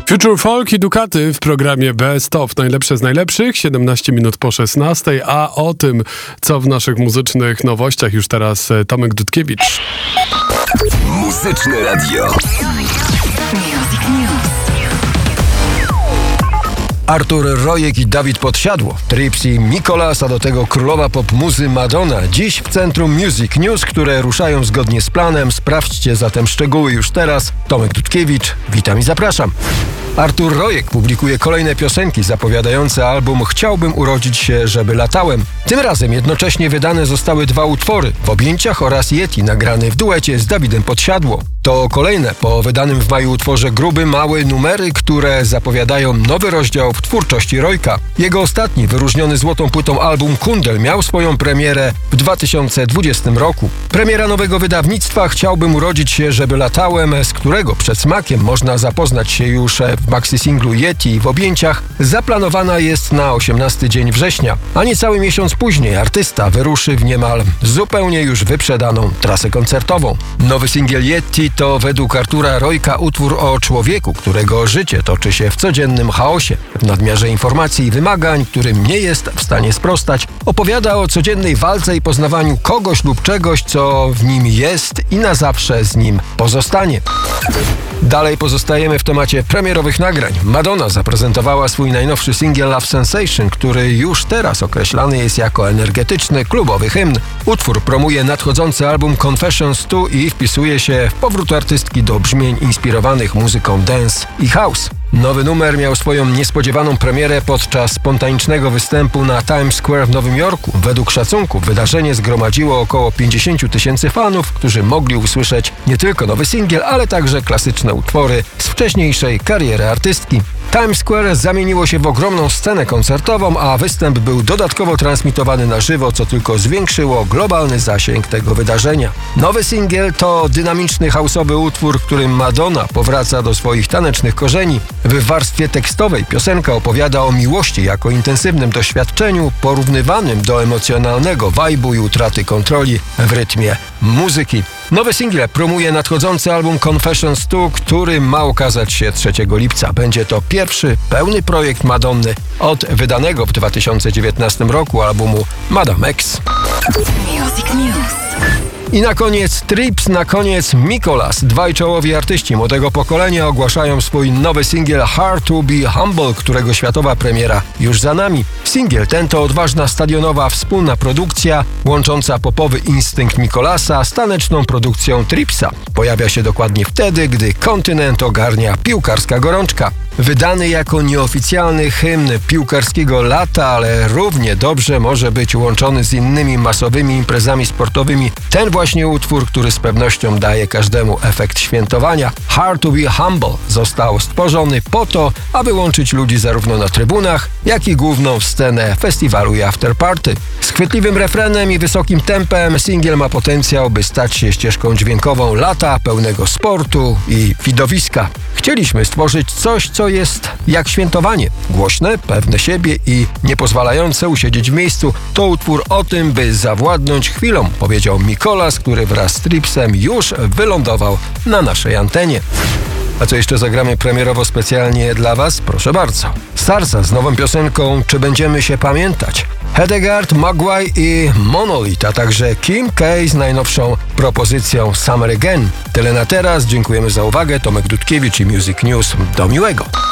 Future Folk i Ducaty w programie Best of Najlepsze z najlepszych, 17 minut po 16, a o tym, co w naszych muzycznych nowościach już teraz Tomek Dudkiewicz. Muzyczne radio. Artur Rojek i Dawid Podsiadło, Trips i Mikolas, a do tego królowa pop-muzy Madonna. Dziś w centrum Music News, które ruszają zgodnie z planem. Sprawdźcie zatem szczegóły już teraz. Tomek Dudkiewicz, witam i zapraszam. Artur Rojek publikuje kolejne piosenki zapowiadające album Chciałbym urodzić się, żeby latałem. Tym razem jednocześnie wydane zostały dwa utwory, W objęciach oraz Yeti, nagrany w duecie z Dawidem Podsiadło. To kolejne po wydanym w maju utworze Gruby Mały numery, które zapowiadają nowy rozdział w twórczości Rojka. Jego ostatni, wyróżniony złotą płytą album Kundel miał swoją premierę w 2020 roku. Premiera nowego wydawnictwa Chciałbym urodzić się, żeby latałem, z którego przedsmakiem można zapoznać się już w maxi-singlu Yeti w objęciach, zaplanowana jest na 18 dzień września, a niecały miesiąc później artysta wyruszy w niemal zupełnie już wyprzedaną trasę koncertową. Nowy singiel Yeti to według Artura Rojka utwór o człowieku, którego życie toczy się w codziennym chaosie, w nadmiarze informacji i wymagań, którym nie jest w stanie sprostać. Opowiada o codziennej walce i poznawaniu kogoś lub czegoś, co w nim jest i na zawsze z nim pozostanie. Dalej pozostajemy w temacie premierowych nagrań. Madonna zaprezentowała swój najnowszy singiel Love Sensation, który już teraz określany jest jako energetyczny, klubowy hymn. Utwór promuje nadchodzący album Confessions 2 i wpisuje się w powrót artystki do brzmień inspirowanych muzyką dance i house. Nowy numer miał swoją niespodziewaną premierę podczas spontanicznego występu na Times Square w Nowym Jorku. Według szacunków wydarzenie zgromadziło około 50 000 fanów, którzy mogli usłyszeć nie tylko nowy singiel, ale także klasyczne utwory z wcześniejszej kariery artystki. Times Square zamieniło się w ogromną scenę koncertową, a występ był dodatkowo transmitowany na żywo, co tylko zwiększyło globalny zasięg tego wydarzenia. Nowy singiel to dynamiczny house'owy utwór, którym Madonna powraca do swoich tanecznych korzeni. W warstwie tekstowej piosenka opowiada o miłości jako intensywnym doświadczeniu porównywanym do emocjonalnego vibe'u i utraty kontroli w rytmie muzyki. Nowy singiel promuje nadchodzący album Confessions 2, który ma ukazać się 3 lipca. Będzie to pierwszy pełny projekt Madonny od wydanego w 2019 roku albumu Madame X. Music News. I na koniec Trips, na koniec Mikolas. Dwaj czołowi artyści młodego pokolenia ogłaszają swój nowy singiel Hard to be Humble, którego światowa premiera już za nami. Singiel ten to odważna stadionowa wspólna produkcja łącząca popowy instynkt Mikolasa z taneczną produkcją Tripsa. Pojawia się dokładnie wtedy, gdy kontynent ogarnia piłkarska gorączka. Wydany jako nieoficjalny hymn piłkarskiego lata, ale równie dobrze może być łączony z innymi masowymi imprezami sportowymi. Ten właśnie utwór, który z pewnością daje każdemu efekt świętowania. Hard to be Humble został stworzony po to, aby łączyć ludzi zarówno na trybunach, jak i główną scenę festiwalu i afterparty. Z chwytliwym refrenem i wysokim tempem singiel ma potencjał, by stać się ścieżką dźwiękową lata pełnego sportu i widowiska. Chcieliśmy stworzyć coś, co jest jak świętowanie. Głośne, pewne siebie i nie pozwalające usiedzieć w miejscu. To utwór o tym, by zawładnąć chwilą, powiedział Mikolas, który wraz z Tripsem już wylądował na naszej antenie. A co jeszcze zagramy premierowo specjalnie dla Was? Proszę bardzo. Sarsa z nową piosenką Czy będziemy się pamiętać? Hedegaard, Mogwai i Monolith, a także Kim K z najnowszą propozycją Summer Again. Tyle na teraz. Dziękujemy za uwagę. Tomek Dudkiewicz i Music News. Do miłego.